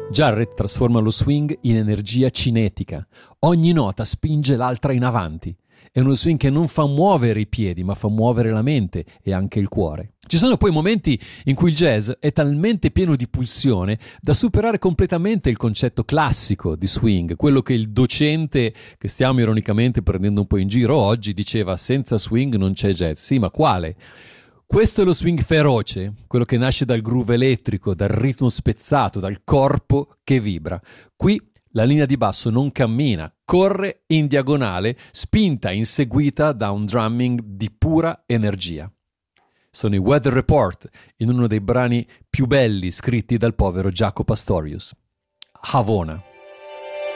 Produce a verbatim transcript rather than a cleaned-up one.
Jarrett trasforma lo swing in energia cinetica. Ogni nota spinge l'altra in avanti. È uno swing che non fa muovere i piedi, ma fa muovere la mente e anche il cuore. Ci sono poi momenti in cui il jazz è talmente pieno di pulsione da superare completamente il concetto classico di swing, quello che il docente, che stiamo ironicamente prendendo un po' in giro oggi, diceva senza swing non c'è jazz. Sì, ma quale? Questo è lo swing feroce, quello che nasce dal groove elettrico, dal ritmo spezzato, dal corpo che vibra. Qui la linea di basso non cammina, corre in diagonale, spinta, inseguita da un drumming di pura energia. Sono i Weather Report, in uno dei brani più belli scritti dal povero Jaco Pastorius. Havana.